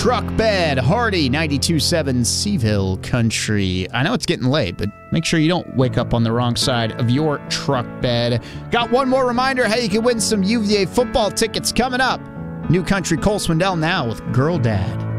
Truck Bed, Hardy, 92.7 Seville Country. I know it's getting late, but make sure you don't wake up on the wrong side of your truck bed. Got one more reminder how you can win some UVA football tickets coming up. New Country Cole Swindell now with Girl Dad.